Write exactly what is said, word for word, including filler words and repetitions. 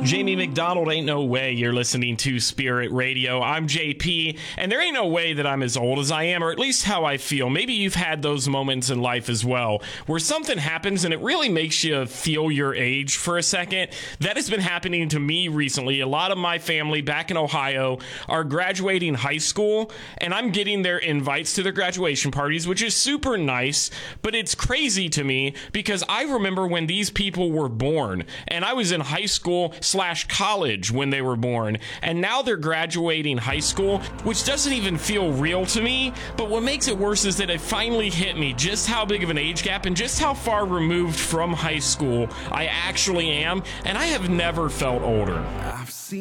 Jamie McDonald, ain't no way you're listening to Spirit Radio. I'm J P, and there ain't no way that I'm as old as I am, or at least how I feel. Maybe you've had those moments in life as well, where something happens and it really makes you feel your age for a second. That has been happening to me recently. A lot of my family back in Ohio are graduating high school, and I'm getting their invites to their graduation parties, which is super nice, but it's crazy to me because I remember when these people were born, and I was in high school slash college when they were born, and now they're graduating high school, which doesn't even feel real to me. But what makes it worse is that it finally hit me just how big of an age gap and just how far removed from high school I actually am, and I have never felt older. I've seen